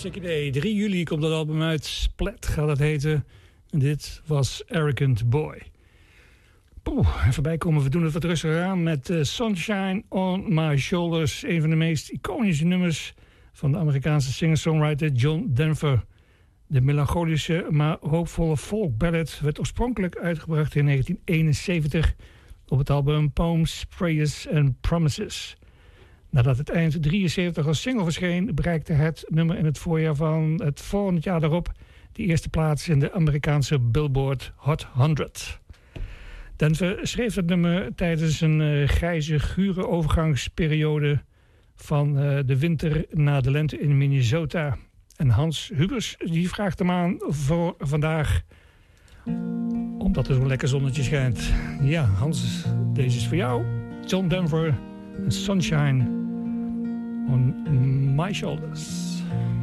Hartstikke idee. 3 juli komt dat album uit. Splat gaat het heten. En dit was Arrogant Boy. Even bijkomen, we doen het wat rustiger aan met Sunshine on My Shoulders. Een van de meest iconische nummers van de Amerikaanse singer-songwriter John Denver. De melancholische, maar hoopvolle folk ballad werd oorspronkelijk uitgebracht in 1971 op het album Poems, Prayers and Promises. Nadat het eind 73 als single verscheen, bereikte het nummer in het voorjaar van het volgend jaar daarop de eerste plaats in de Amerikaanse Billboard Hot 100. Denver schreef het nummer tijdens een grijze, gure overgangsperiode van de winter naar de lente in Minnesota. En Hans Hubers die vraagt hem aan voor vandaag, omdat er zo'n lekker zonnetje schijnt. Ja, Hans, deze is voor jou. John Denver, Sunshine on My Shoulders.